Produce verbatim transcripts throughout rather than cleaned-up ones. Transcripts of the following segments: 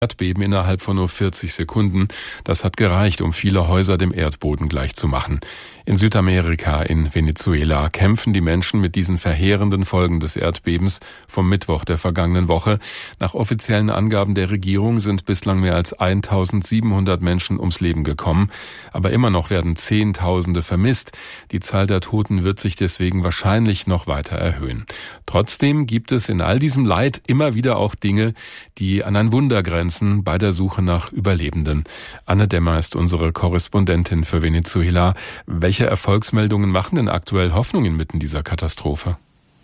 Erdbeben innerhalb von nur vierzig Sekunden. Das hat gereicht, um viele Häuser dem Erdboden gleichzumachen. In Südamerika, in Venezuela, kämpfen die Menschen mit diesen verheerenden Folgen des Erdbebens vom Mittwoch der vergangenen Woche. Nach offiziellen Angaben der Regierung sind bislang mehr als eintausendsiebenhundert Menschen ums Leben gekommen. Aber immer noch werden Zehntausende vermisst. Die Zahl der Toten wird sich deswegen wahrscheinlich noch weiter erhöhen. Trotzdem gibt es in all diesem Leid immer wieder auch Dinge, die an ein Wunder grenzen bei der Suche nach Überlebenden. Anne Dämmer ist unsere Korrespondentin für Venezuela. Welche Erfolgsmeldungen machen denn aktuell Hoffnung inmitten dieser Katastrophe?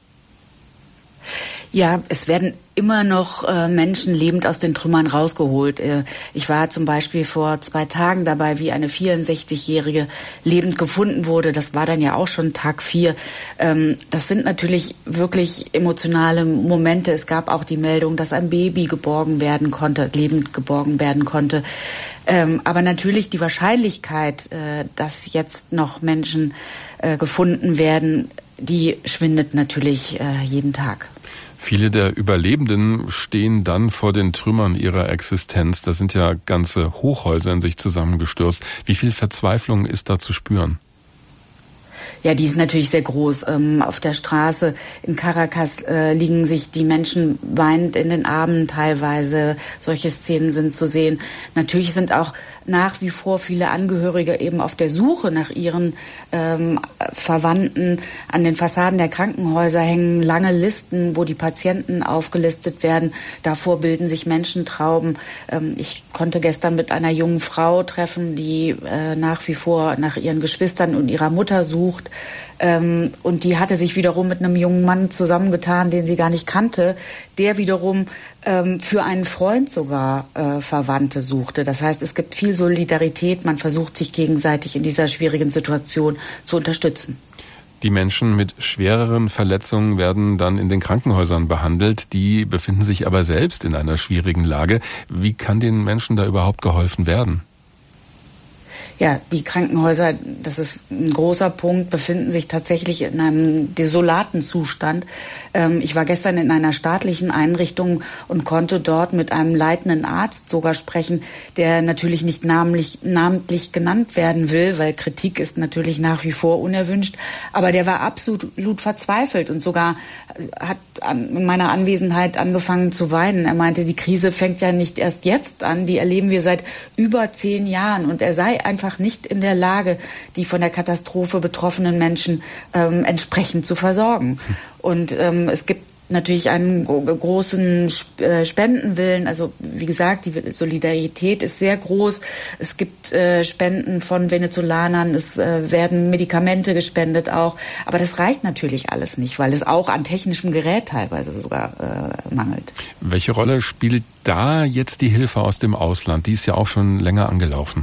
Ja, es werden immer noch äh, Menschen lebend aus den Trümmern rausgeholt. Äh, ich war zum Beispiel vor zwei Tagen dabei, wie eine vierundsechzigjährige lebend gefunden wurde. Das war dann ja auch schon Tag vier. Ähm, das sind natürlich wirklich emotionale Momente. Es gab auch die Meldung, dass ein Baby geborgen werden konnte, lebend geborgen werden konnte. Ähm, aber natürlich die Wahrscheinlichkeit, äh, dass jetzt noch Menschen äh, gefunden werden, die schwindet natürlich äh, jeden Tag. Viele der Überlebenden stehen dann vor den Trümmern ihrer Existenz. Da sind ja ganze Hochhäuser in sich zusammengestürzt. Wie viel Verzweiflung ist da zu spüren? Ja, die ist natürlich sehr groß. Ähm, auf der Straße in Caracas äh, liegen sich die Menschen weinend in den Armen teilweise. Solche Szenen sind zu sehen. Natürlich sind auch nach wie vor viele Angehörige eben auf der Suche nach ihren ähm, Verwandten. An den Fassaden der Krankenhäuser hängen lange Listen, wo die Patienten aufgelistet werden. Davor bilden sich Menschentrauben. Ähm, ich konnte gestern mit einer jungen Frau treffen, die äh, nach wie vor nach ihren Geschwistern und ihrer Mutter sucht. Ähm, und die hatte sich wiederum mit einem jungen Mann zusammengetan, den sie gar nicht kannte, der wiederum ähm, für einen Freund sogar äh, Verwandte suchte. Das heißt, es gibt viel Solidarität, man versucht sich gegenseitig in dieser schwierigen Situation zu unterstützen. Die Menschen mit schwereren Verletzungen werden dann in den Krankenhäusern behandelt, die befinden sich aber selbst in einer schwierigen Lage. Wie kann den Menschen da überhaupt geholfen werden? Ja, die Krankenhäuser, das ist ein großer Punkt, befinden sich tatsächlich in einem desolaten Zustand. Ähm, ich war gestern in einer staatlichen Einrichtung und konnte dort mit einem leitenden Arzt sogar sprechen, der natürlich nicht namentlich, namentlich genannt werden will, weil Kritik ist natürlich nach wie vor unerwünscht. Aber der war absolut verzweifelt und sogar hat an, in meiner Anwesenheit angefangen zu weinen. Er meinte, die Krise fängt ja nicht erst jetzt an, die erleben wir seit über zehn Jahren und er sei einfach nicht in der Lage, die von der Katastrophe betroffenen Menschen ähm, entsprechend zu versorgen. Und ähm, es gibt natürlich einen großen Spendenwillen. Also wie gesagt, die Solidarität ist sehr groß. Es gibt äh, Spenden von Venezolanern, es äh, werden Medikamente gespendet auch. Aber das reicht natürlich alles nicht, weil es auch an technischem Gerät teilweise sogar äh, mangelt. Welche Rolle spielt da jetzt die Hilfe aus dem Ausland? Die ist ja auch schon länger angelaufen.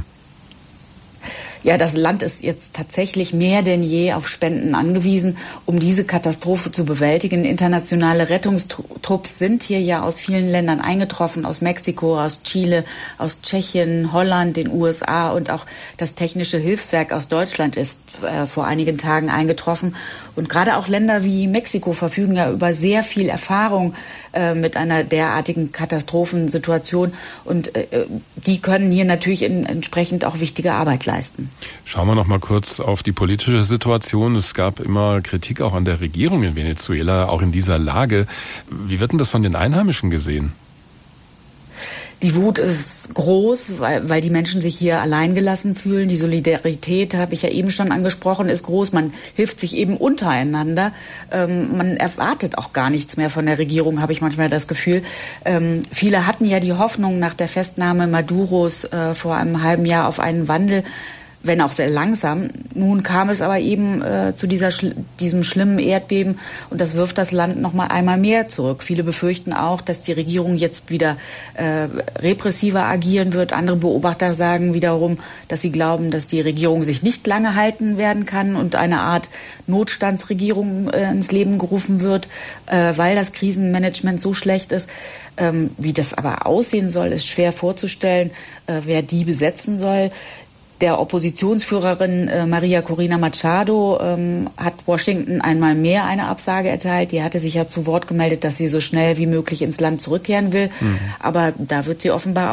Ja, das Land ist jetzt tatsächlich mehr denn je auf Spenden angewiesen, um diese Katastrophe zu bewältigen. Internationale Rettungstrupps sind hier ja aus vielen Ländern eingetroffen, aus Mexiko, aus Chile, aus Tschechien, Holland, den U S A und auch das Technische Hilfswerk aus Deutschland ist äh, vor einigen Tagen eingetroffen. Und gerade auch Länder wie Mexiko verfügen ja über sehr viel Erfahrung äh, mit einer derartigen Katastrophensituation und äh, die können hier natürlich in, entsprechend auch wichtige Arbeit leisten. Schauen wir noch mal kurz auf die politische Situation. Es gab immer Kritik auch an der Regierung in Venezuela, auch in dieser Lage. Wie wird denn das von den Einheimischen gesehen? Die Wut ist groß, weil, weil die Menschen sich hier alleingelassen fühlen. Die Solidarität, habe ich ja eben schon angesprochen, ist groß. Man hilft sich eben untereinander. Ähm, man erwartet auch gar nichts mehr von der Regierung, habe ich manchmal das Gefühl. Ähm, viele hatten ja die Hoffnung nach der Festnahme Maduros äh, vor einem halben Jahr auf einen Wandel, wenn auch sehr langsam. Nun kam es aber eben äh, zu dieser diesem schlimmen Erdbeben und das wirft das Land noch mal einmal mehr zurück. Viele befürchten auch, dass die Regierung jetzt wieder äh, repressiver agieren wird. Andere Beobachter sagen wiederum, dass sie glauben, dass die Regierung sich nicht lange halten werden kann und eine Art Notstandsregierung äh, ins Leben gerufen wird, äh, weil das Krisenmanagement so schlecht ist. Ähm, wie das aber aussehen soll, ist schwer vorzustellen, äh, wer die besetzen soll. Der Oppositionsführerin äh, Maria Corina Machado ähm, hat Washington einmal mehr eine Absage erteilt. Die hatte sich ja zu Wort gemeldet, dass sie so schnell wie möglich ins Land zurückkehren will. Mhm. Aber da wird sie offenbar